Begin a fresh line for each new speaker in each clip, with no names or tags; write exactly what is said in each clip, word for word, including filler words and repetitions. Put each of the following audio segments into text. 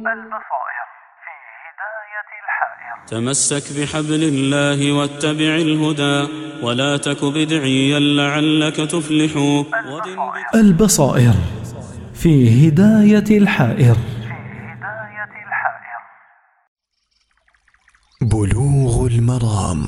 البصائر في هداية الحائر.
تمسك بحبل الله واتبع الهدى ولا تك بدعيا لعلك تفلح.
البصائر في هداية الحائر.
بلوغ المرام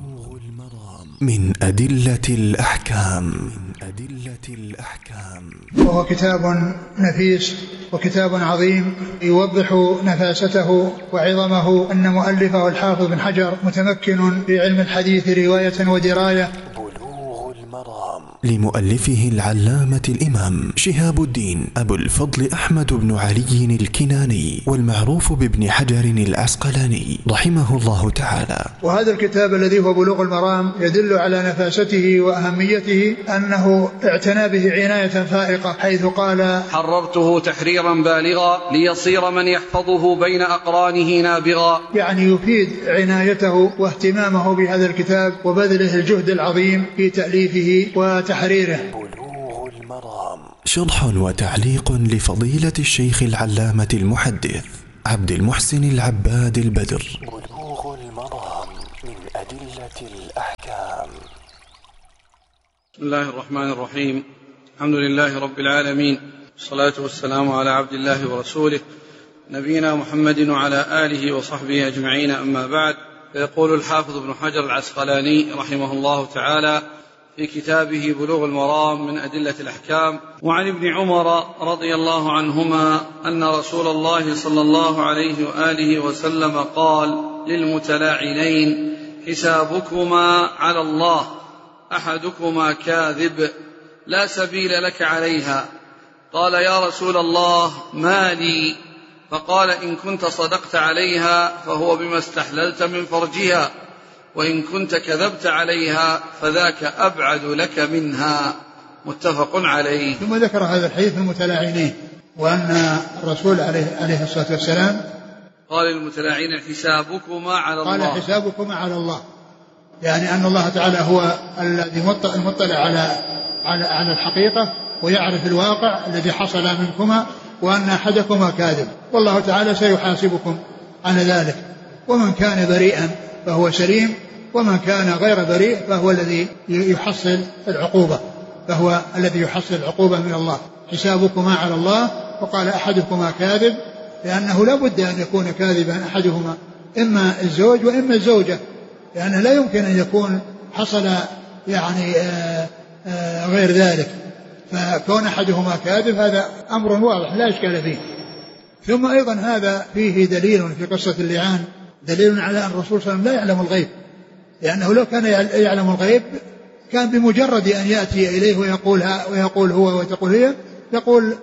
من أدلة الأحكام. أدلة الأحكام
وهو كتاب نفيس وكتاب عظيم يوضح نفاسته وعظمه. أن مؤلفه الحافظ بن حجر متمكن في علم الحديث رواية ودراية.
بلوغ المرام لمؤلفه العلامة الإمام شهاب الدين أبو الفضل أحمد بن علي الكناني والمعروف بابن حجر العسقلاني رحمه الله تعالى.
وهذا الكتاب الذي هو بلوغ المرام يدل على نفاسته وأهميته، أنه اعتنى به عناية فائقة، حيث قال:
حررته تحريرا بالغا ليصير من يحفظه بين أقرانه نابغا.
يعني يفيد عنايته واهتمامه بهذا الكتاب وبذله الجهد العظيم في تأليفه وتحريره.
بلوغ المرام شرح وتعليق لفضيلة الشيخ العلامة المحدث عبد المحسن العباد البدر. بلوغ المرام من أدلة الأحكام.
بسم الله الرحمن الرحيم. الحمد لله رب العالمين، والصلاة والسلام على عبد الله ورسوله نبينا محمد وعلى آله وصحبه أجمعين، أما بعد. فيقول الحافظ ابن حجر العسقلاني رحمه الله تعالى في كتابه بلوغ المرام من أدلة الأحكام: وعن ابن عمر رضي الله عنهما أن رسول الله صلى الله عليه وآله وسلم قال للمتلاعنين: حسابكما على الله، أحدكما كاذب لا سبيل لك عليها. قال: يا رسول الله ما لي؟ فقال: إن كنت صدقت عليها فهو بما استحللت من فرجها، وإن كنت كذبت عليها فذاك أبعد لك منها. متفق عليه.
ثم ذكر هذا الحديث المتلاعنين، وأن الرسول عليه, عليه الصلاة والسلام
قال للمتلاعنين: حسابكما على الله.
قال: حسابكما على الله، يعني أن الله تعالى هو الذي مطلع على على على الحقيقة ويعرف الواقع الذي حصل منكما، وأن أحدكما كاذب، والله تعالى سيحاسبكم على ذلك. ومن كان بريئا فهو سليم، ومن كان غير بريء فهو الذي يحصل العقوبة فهو الذي يحصل العقوبة من الله. حسابكما على الله. وقال: أحدكما كاذب، لأنه لا بد أن يكون كاذبا أحدهما، إما الزوج وإما الزوجة، لأنه لا يمكن أن يكون حصل يعني آآ آآ غير ذلك. فكون أحدهما كاذب هذا أمر واضح لا إشكال فيه. ثم أيضا هذا فيه دليل في قصة اللعان، دليل على أن الرسول صلى الله عليه وسلم لا يعلم الغيب، لأنه لو كان يعلم الغيب كان بمجرد أن يأتي إليه ويقول, ويقول هو وتقول هي، يقول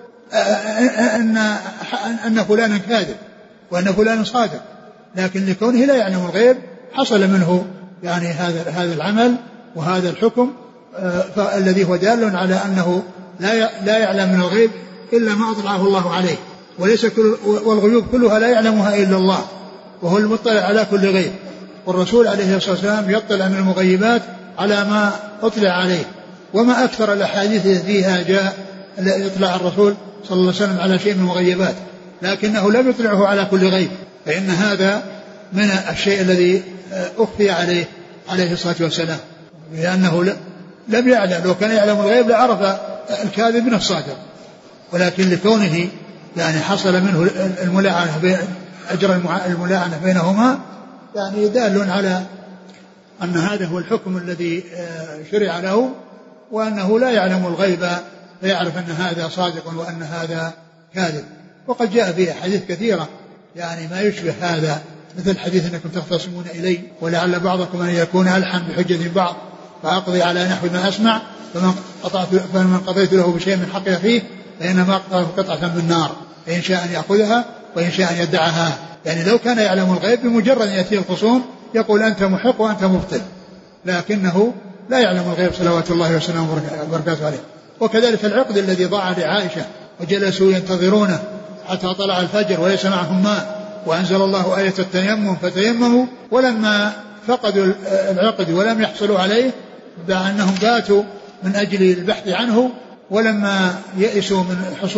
أن, أن فلانا كاذب وأن فلانا صادق. لكن لكونه لا يعلم الغيب حصل منه يعني هذا هذا العمل وهذا الحكم الذي هو دال على أنه لا لا يعلم من الغيب إلا ما أطلعه الله عليه، وليس كل والغيوب كلها لا يعلمها إلا الله، وهو المطلع على كل غيب. والرسول عليه الصلاة والسلام يطلع من المغيبات على ما أطلع عليه. وما أكثر الأحاديث فيها جاء إطلاع الرسول صلى الله عليه وسلم على شيء من المغيبات، لكنه لم يطلعه على كل غيب، فإن هذا من الشيء الذي أخفي عليه عليه الصلاة والسلام، لأنه لم يعلم. لو كان يعلم الغيب لعرف الكاذب من الصادق، ولكن لكونه يعني حصل منه الملاعنة بين أجر الملاعنة بينهما، يعني دال على أن هذا هو الحكم الذي شرع له، وأنه لا يعلم الغيب فيعرف أن هذا صادق وأن هذا كاذب. وقد جاء في حديث كثيرة يعني ما يشبه هذا، مثل حديث أنكم تختصمون إلي ولعل بعضكم أن يكون ألحن بحجة بعض فأقضي على نحو ما أسمع، فمن, فمن قضيت له بشيء من حق أخيه فإنما أقطعه قطعة من النار، فإن شاء أن يأخذها وإن شاء أن يدعها. يعني لو كان يعلم الغيب بمجرد أن يأتي الخصوم يقول أنت محق وأنت مبطل، لكنه لا يعلم الغيب صلوات الله وسلامه وبركاته عليه. وكذلك العقد الذي ضاع لعائشة وجلسوا ينتظرونه حتى طلع الفجر وليس معهم ماء، وأنزل الله آية التيمم فتيمموا، ولما فقدوا العقد ولم يحصلوا عليه بأنهم باتوا من أجل البحث عنه، ولما يئسوا من حصوله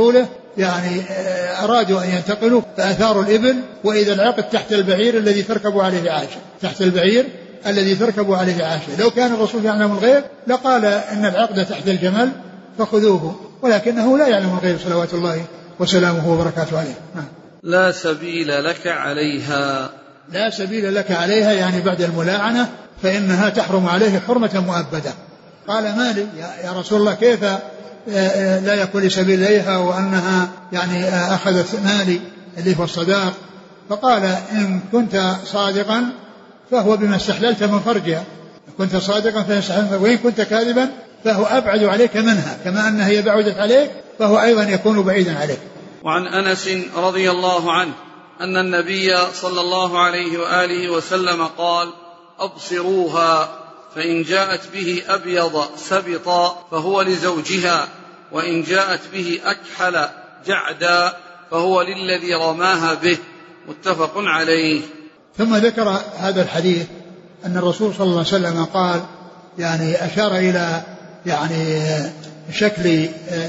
يعني أرادوا أن ينتقلوا فأثاروا الإبل، وإذا العقد تحت البعير الذي تركب عليه عائشة، تحت البعير الذي تركب عليه عائشة. لو كان الرسول يعلم الغيب لقال إن العقد تحت الجمل فخذوه، ولكنه لا يعلم الغيب صلوات الله وسلامه وبركاته عليه.
لا سبيل لك عليها.
لا سبيل لك عليها يعني بعد الملاعنة فإنها تحرم عليه حرمة مؤبدة. قال مالي يا رسول الله كيف لا يكون سبيل إليها وأنها يعني أخذت مالي اللي هو الصداق؟ فقال إن كنت صادقا فهو بما استحللت من فرجها، إن كنت صادقا فهو، وإن كنت كاذبا فهو أبعد عليك منها، كما أنها هي بعدت عليك فهو أيضا يكون بعيدا عليك.
وعن أنس رضي الله عنه أن النبي صلى الله عليه وآله وسلم قال: أبصروها، فإن جاءت به أبيض سبطا فهو لزوجها، وإن جاءت به أكحل جعدا فهو للذي رماها به. متفق عليه.
ثم ذكر هذا الحديث أن الرسول صلى الله عليه وسلم قال يعني أشار إلى يعني شكل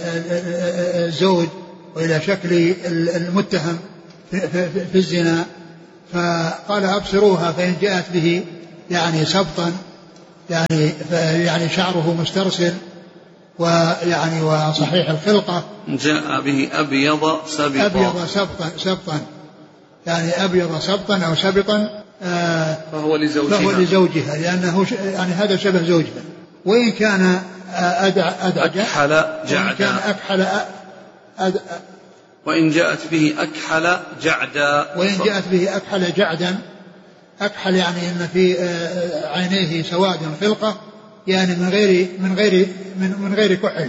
الزوج وإلى شكل المتهم في الزنا، فقال: أبصروها، فإن جاءت به يعني سبطا يعني يعني شعره مسترسل ويعني وصحيح الخلقة،
جاء به أبيض سبطا،
أبيض سبطا سبطا يعني أبيض سبطا أو سبطا آه
فهو لزوجها،
فهو لزوجها لأنه يعني هذا شبه زوجها. وإن كان أدع أدعج
أكحل جعدا،
وإن كان أكحل أد
وإن جاءت به أكحل جعدا،
وإن جاءت به أكحل جعدا، أكحل يعني أن في عينيه سواد خلقة يعني من غير من غير من, من غير كحل،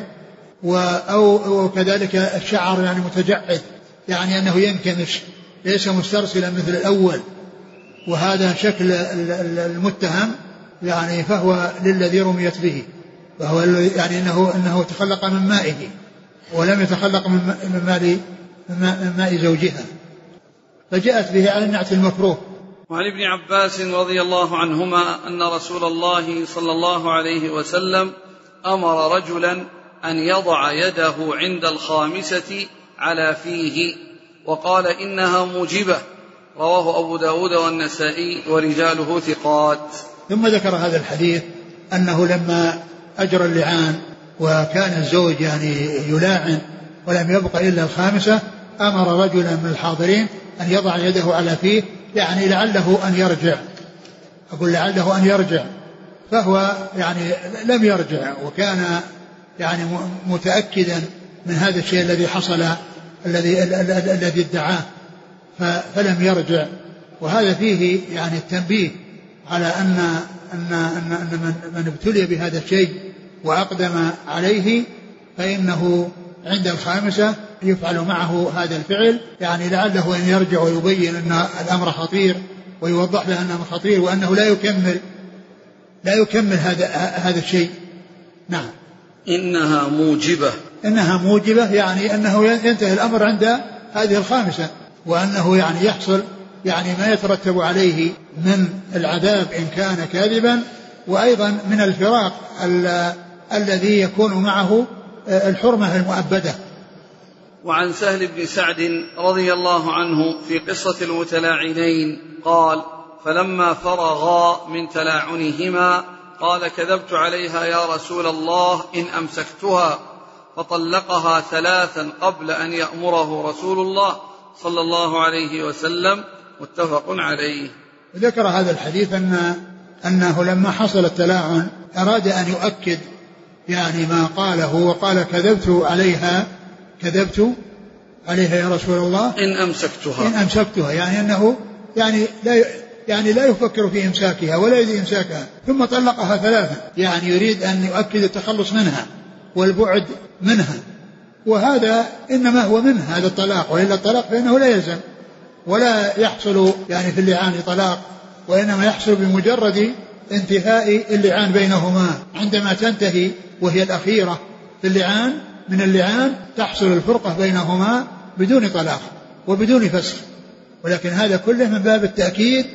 أو كذلك الشعر يعني متجعد يعني أنه ينكمش ليس مسترسلا مثل الأول، وهذا شكل المتهم يعني فهو للذي رميت به، فهو يعني أنه أنه تخلق من مائه ولم يتخلق من ماء من ماء زوجها، فجاءت به على النعت المكروه.
وعن ابن عباس رضي الله عنهما أن رسول الله صلى الله عليه وسلم أمر رجلا أن يضع يده عند الخامسة على فيه وقال: إنها موجبة. رواه أبو داود والنسائي ورجاله ثقات.
ثم ذكر هذا الحديث أنه لما أجرى اللعان وكان الزوج يعني يلاعن ولم يبق إلا الخامسة، أمر رجلا من الحاضرين أن يضع يده على فيه يعني لعله أن يرجع، أقول لعله أن يرجع، فهو يعني لم يرجع، وكان يعني متأكدا من هذا الشيء الذي حصل الذي الذي ادعاه فلم يرجع. وهذا فيه يعني التنبيه على أن أن أن, أن من, من ابتلي بهذا الشيء وأقدم عليه فإنه عند الخامسة يفعل معه هذا الفعل، يعني لعله أن يرجع ويبين أن الأمر خطير ويوضح له أنه خطير وأنه لا يكمل لا يكمل هذا هذا الشيء. نعم.
إنها موجبة،
إنها موجبة يعني أنه ينتهي الأمر عند هذه الخامسة، وأنه يعني يحصل يعني ما يترتب عليه من العذاب إن كان كاذبا، وأيضا من الفراق الذي يكون معه الحرمة المؤبدة.
وعن سهل بن سعد رضي الله عنه في قصة المتلاعنين قال: فلما فرغا من تلاعنهما قال: كذبت عليها يا رسول الله إن أمسكتها، فطلقها ثلاثا قبل أن يأمره رسول الله صلى الله عليه وسلم. متفق عليه.
ذكر هذا الحديث أن أنه لما حصل التلاعن أراد أن يؤكد يعني ما قاله، وقال: كذبت عليها كذبت عليها يا رسول الله
إن أمسكتها
إن أمسكتها يعني أنه يعني لا يعني لا يفكر في إمساكها ولا يريد إمساكها، ثم طلقها ثلاثة يعني يريد أن يؤكد التخلص منها والبعد منها، وهذا إنما هو منه هذا الطلاق، وإلا الطلاق فإنه لا يلزم ولا يحصل يعني في اللعان طلاق، وإنما يحصل بمجرد انتهاء اللعان بينهما. عندما تنتهي وهي الأخيرة في اللعان من اللعان تحصل الفرقة بينهما بدون طلاق وبدون فسخ، ولكن هذا كله من باب التأكيد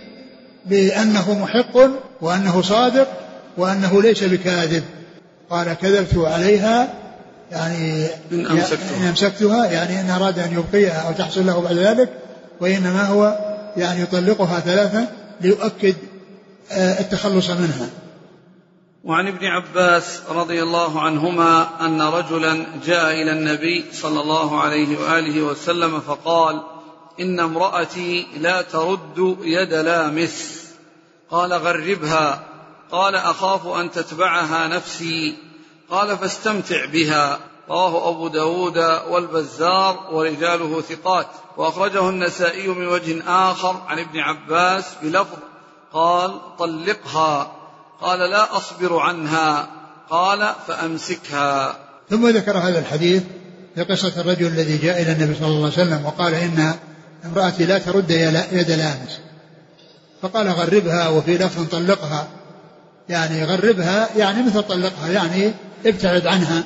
بأنه محق وأنه صادق وأنه ليس بكاذب. قال: كذبت عليها يعني
إن أمسكتها,
إن أمسكتها يعني إن أراد أن يبقيها أو تحصل له بعد ذلك، وإنما هو يعني يطلقها ثلاثة ليؤكد التخلص منها.
وعن ابن عباس رضي الله عنهما أن رجلا جاء إلى النبي صلى الله عليه وآله وسلم فقال: إن امرأتي لا ترد يد لامس. قال: غربها. قال: أخاف أن تتبعها نفسي. قال: فاستمتع بها. رواه أبو داود والبزار ورجاله ثقات، وأخرجه النسائي من وجه آخر عن ابن عباس بلفظ: قال: طلقها. قال: لا أصبر عنها. قال: فأمسكها.
ثم ذكر هذا الحديث في قصة الرجل الذي جاء إلى النبي صلى الله عليه وسلم وقال: إن امرأتي لا ترد يد لامس. فقال: غربها، وفي لفظ طلقها، يعني غربها يعني مثل طلقها، يعني ابتعد عنها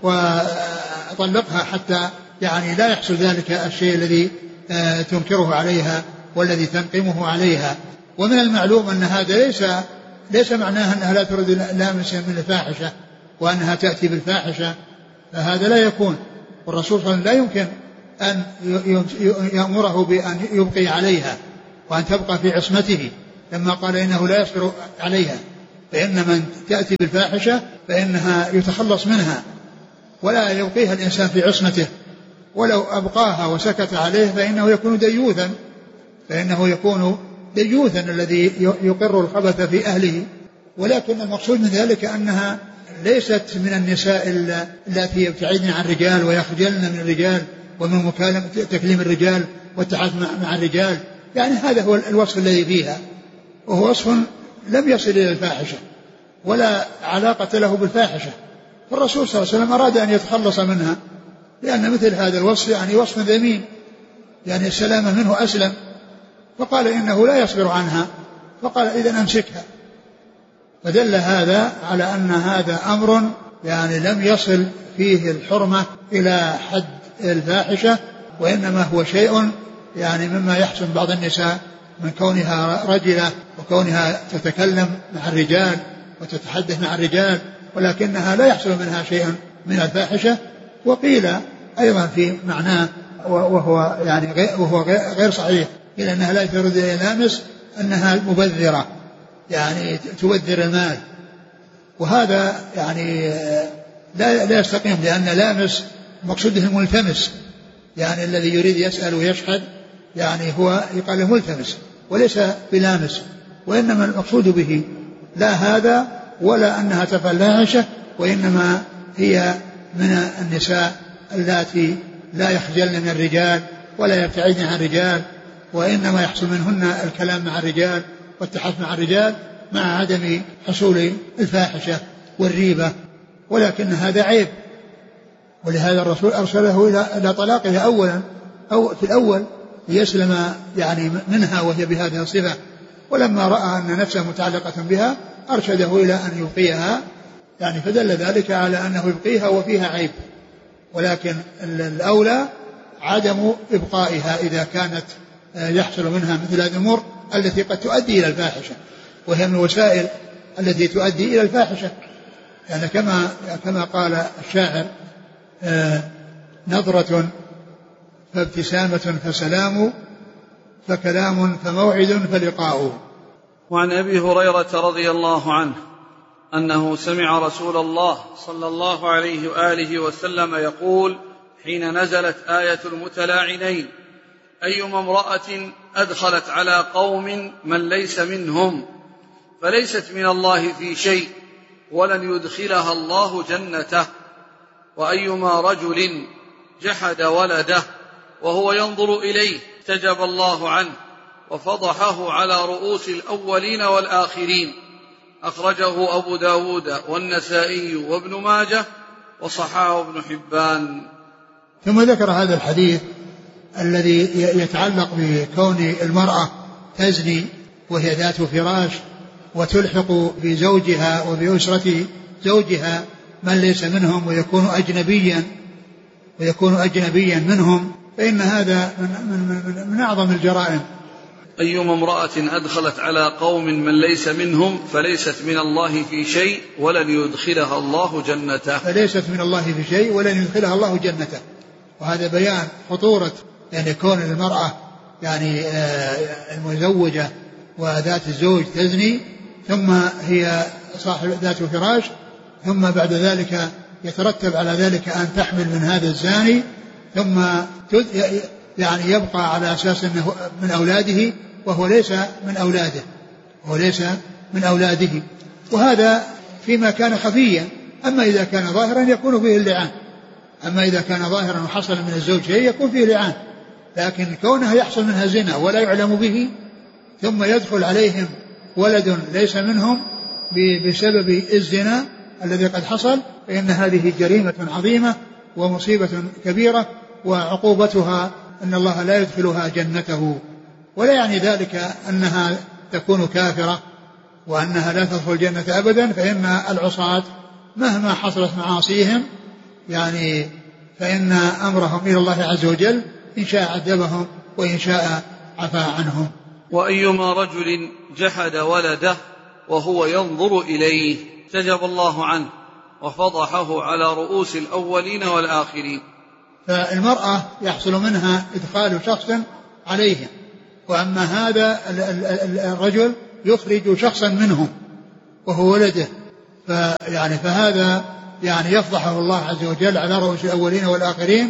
وطلقها حتى يعني لا يحصل ذلك الشيء الذي تنكره عليها والذي تنقمه عليها. ومن المعلوم أن هذا ليس ليس معناه أنها لا ترد لامسا من الفاحشة وأنها تأتي بالفاحشة، فهذا لا يكون. والرسول صلى الله عليه وسلم لا يمكن أن يأمره بأن يبقي عليها وأن تبقى في عصمته لما قال إنه لا يصبر عليها، فإن من تأتي بالفاحشة فإنها يتخلص منها ولا يبقيها الإنسان في عصمته، ولو أبقاها وسكت عليه فإنه يكون ديوثا فإنه يكون ديوثا الذي يقر الخبث في أهله. ولكن المقصود من ذلك أنها ليست من النساء التي يبتعدن عن الرجال ويخجلن من الرجال ومن مكالمة تكليم الرجال والتحدث مع الرجال، يعني هذا هو الوصف الذي فيها، وهو وصف لم يصل إلى الفاحشة ولا علاقة له بالفاحشة. فالرسول صلى الله عليه وسلم أراد أن يتخلص منها، لأن مثل هذا الوصف يعني وصف ذميم، يعني السلامة منه أسلم. فقال إنه لا يصبر عنها، فقال: إذن أمسكها. فدل هذا على أن هذا أمر يعني لم يصل فيه الحرمة إلى حد الفاحشة، وإنما هو شيء يعني مما يحسن بعض النساء من كونها رجلة وكونها تتكلم مع الرجال وتتحدث مع الرجال، ولكنها لا يحصل منها شيء من الفاحشة. وقيل أيضا في معناه وهو يعني غير وهو غير صحيح، إلى أنها لا ترد لامس، أنها مبذرة يعني تبذر المال، وهذا يعني لا لا يستقيم، لأن لامس مقصوده الملتمس، يعني الذي يريد يسأل ويشهد يعني هو يقال ملتمس وليس بلامس، وإنما المقصود به لا هذا ولا أنها تفعل فاحشة، وإنما هي من النساء اللاتي لا يخجلن من الرجال ولا يبتعدن عن الرجال، وإنما يحصل منهن الكلام مع الرجال والتحدث مع الرجال مع عدم حصول الفاحشة والريبة، ولكن هذا عيب. ولهذا الرسول أرسله إلى طلاقها أولا أو في الأول ليسلم يعني منها وهي بهذه الصفة، ولما رأى أن نفسه متعلقة بها أرشده إلى أن يبقيها، يعني فدل ذلك على أنه يبقيها وفيها عيب. ولكن الأولى عدم إبقائها إذا كانت يحصل منها مثل هذه الأمور التي قد تؤدي إلى الفاحشة، وهي من الوسائل التي تؤدي إلى الفاحشة، يعني كما كما قال الشاعر: آه نظرة فابتسامة فسلام، فكلام فموعد فلقاء.
وعن أبي هريرة رضي الله عنه أنه سمع رسول الله صلى الله عليه وآله وسلم يقول حين نزلت آية المتلاعنين: أيما امرأة أدخلت على قوم من ليس منهم فليست من الله في شيء ولن يدخلها الله جنته، وأيما رجل جحد ولده وهو ينظر إليه احتجب الله عنه وفضحه على رؤوس الأولين والآخرين. أخرجه أبو داود والنسائي وابن ماجه وصححه ابن حبان.
ثم ذكر هذا الحديث الذي يتعلق بكون المرأة تزني وهي ذات فراش وتلحق بزوجها وبأسرة زوجها من ليس منهم ويكون أجنبيا ويكون أجنبيا منهم، فإن هذا من, من, من, من أعظم الجرائم
أيما امرأة أدخلت على قوم من ليس منهم فليست من الله في شيء ولن يدخلها الله جنته.
فليست من الله في شيء ولن يدخلها الله جنته. وهذا بيان خطورة يعني كون المرأة يعني المزوجة وذات الزوج تزني ثم هي صاحب ذات فراش، ثم بعد ذلك يترتب على ذلك أن تحمل من هذا الزاني، ثم يعني يبقى على أساس أنه من أولاده وهو ليس من أولاده وهو ليس من أولاده. وهذا فيما كان خفيا. أما إذا كان ظاهرا يكون فيه اللعان، أما إذا كان ظاهرا وحصل من الزوج شيء يكون فيه لعان. لكن كونه يحصل منها زنا ولا يعلم به ثم يدخل عليهم ولد ليس منهم بسبب الزنا الذي قد حصل، فإن هذه جريمة عظيمة ومصيبة كبيرة، وعقوبتها أن الله لا يدخلها جنته. ولا يعني ذلك أنها تكون كافرة وأنها لا تدخل الجنة أبدا، فإن العصاة مهما حصلت معاصيهم يعني فإن أمرهم إلى الله عز وجل، إن شاء عذبهم وإن شاء عفا عنهم.
وأيما رجل جحد ولده وهو ينظر إليه احتجب الله عنه وفضحه على رؤوس الأولين والآخرين.
فالمرأة يحصل منها إدخال شخص عليهم، وأما هذا الرجل يخرج شخصا منهم وهو ولده، فيعني فهذا يعني يفضحه الله عز وجل على رؤوس الأولين والآخرين،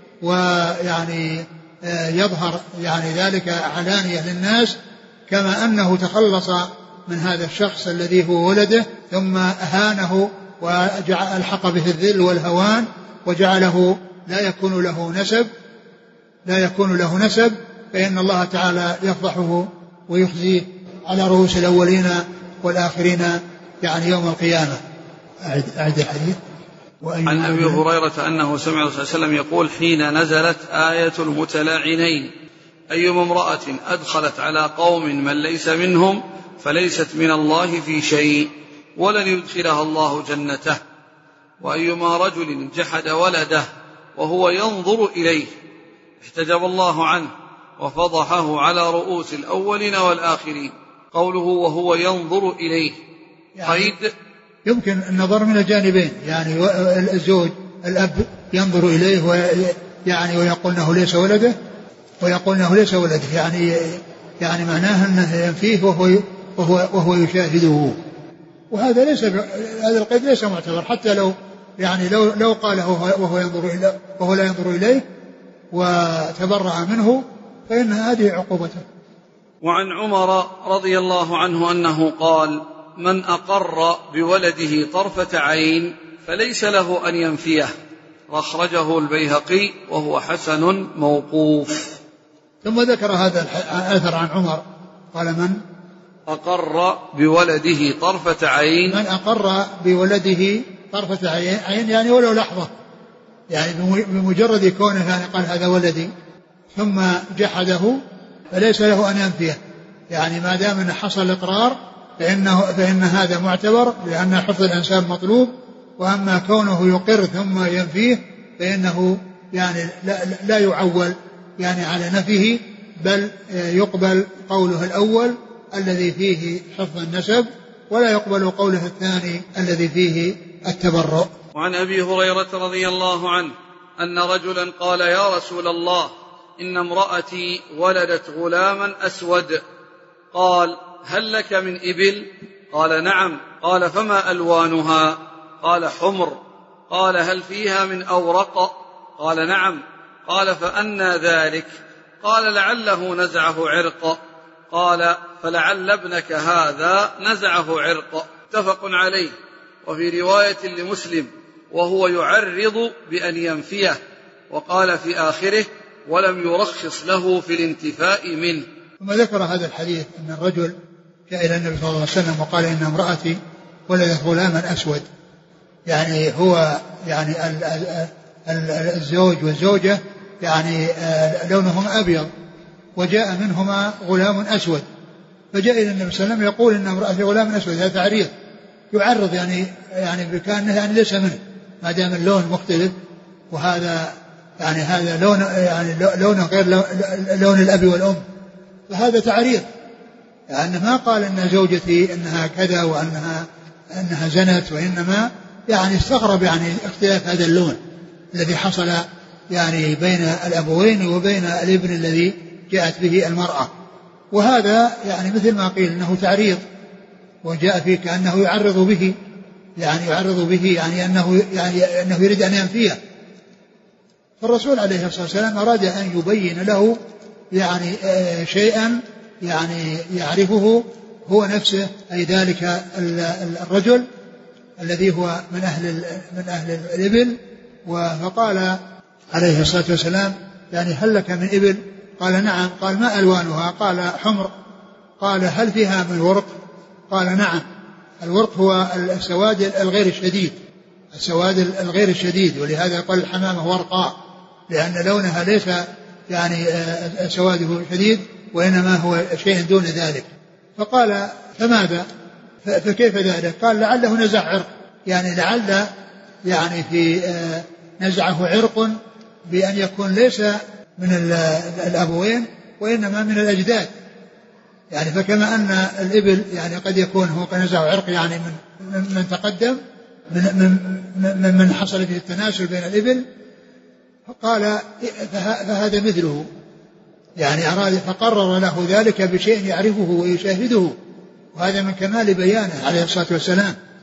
ويعني يظهر يعني ذلك علانية للناس، كما أنه تخلص من هذا الشخص الذي هو ولده ثم أهانه وألحق به الذل والهوان وجعله لا يكون له نسب لا يكون له نسب فإن الله تعالى يفضحه ويخزيه على رؤوس الأولين والآخرين يعني يوم القيامة. أعد الحديث.
عن أبي هريرة أنه سمع الرسول صلى الله عليه وسلم يقول حين نزلت آية المتلاعنين أيما امرأة أدخلت على قوم من ليس منهم فليست من الله في شيء ولن يدخلها الله جنته. وأيما رجل جحد ولده وهو ينظر إليه احتجب الله عنه وفضحه على رؤوس الأولين والآخرين. قوله وهو ينظر إليه قيد يعني
يمكن النظر من الجانبين، يعني الزوج الأب ينظر إليه ويعني ويقول أنه ليس ولده ويقول أنه ليس ولده، يعني يعني معناه أنه ينفيه وهو وهو وهو يشاهده، وهذا ليس هذا القيد ليس معتبر، حتى لو يعني لو لو قاله وهو ينظر إليه وهو لا ينظر إليه وتبرأ منه فإن هذه عقوبته.
وعن عمر رضي الله عنه أنه قال من أقر بولده طرفة عين فليس له أن ينفيه. أخرجه البيهقي وهو حسن موقوف.
ثم ذكر هذا الأثر عن عمر قال من
أقر بولده طرفة عين
من أقر بولده طرفة عين يعني ولو لحظة، يعني بمجرد كونه يعني قال هذا ولدي ثم جحده فليس له أن ينفيه، يعني ما دام أن حصل الإقرار فإنه فإن هذا معتبر لأن حفظ الإنسان مطلوب. وأما كونه يقر ثم ينفيه فإنه يعني لا, لا يعول يعني على نفيه، بل يقبل قوله الأول الذي فيه حفظ النسب ولا يقبل قوله الثاني الذي فيه التبرؤ.
وعن أبي هريرة رضي الله عنه أن رجلا قال يا رسول الله إن امرأتي ولدت غلاما أسود. قال هل لك من إبل؟ قال نعم. قال فما ألوانها؟ قال حمر. قال هل فيها من أورق؟ قال نعم. قال فأنى ذلك؟ قال لعله نزعه عرق. قال فلعل ابنك هذا نزعه عرق. متفق عليه. وفي رواية لمسلم وهو يعرض بأن ينفيه، وقال في آخره ولم يرخص له في الانتفاء منه.
ثم ذكر هذا الحديث أن الرجل جاء إلى النبي صلى الله عليه وسلم وقال إن امرأتي ولدت غلاما أسود، يعني هو يعني الزوج والزوجة يعني لونهم أبيض وجاء منهما غلام أسود، فجاء إلى النبي صلى الله عليه وسلم يقول إن امرأتي غلام أسود. هذا تعريض يعرض يعني يعني بكأنه يعني ليس منه ما دام اللون مختلف، وهذا يعني هذا لون يعني لونه غير لون الأب والأم، فهذا تعريض، يعني ما قال أن زوجتي أنها كذا وأنها أنها زنت، وإنما يعني استغرب يعني اختلاف هذا اللون الذي حصل يعني بين الأبوين وبين الابن الذي جاءت به المرأة. وهذا يعني مثل ما قيل أنه تعريض، وجاء فيه كأنه يعرض به، يعني يعرض به يعني أنه, يعني أنه يريد أن ينفيه. فالرسول عليه الصلاة والسلام أراد أن يبين له يعني شيئا يعني يعرفه هو نفسه، أي ذلك الرجل الذي هو من أهل من أهل الإبل. فقال عليه الصلاة والسلام يعني هل لك من إبل؟ قال نعم. قال ما ألوانها؟ قال حمر. قال هل فيها من ورق؟ قال نعم. الورق هو السواد الغير الشديد، السواد الغير الشديد، ولهذا قال الحمامة ورقاء، لأن لونها ليس يعني سواده شديد، وإنما هو شيء دون ذلك. فقال فماذا؟ فكيف ذلك؟ قال لعله نزع عرق، يعني لعل يعني في نزعه عرق بأن يكون ليس من الأبوين وإنما من الأجداد، يعني فكما أن الإبل يعني قد يكون هو قد نزع عرق يعني من من تقدم من من من, من حصل فيه التناسل بين الإبل. فقال فهذا مثله، يعني أراد فقرر له ذلك بشيء يعرفه ويشاهده، وهذا من كمال بيانه عليه الصلاة والسلام.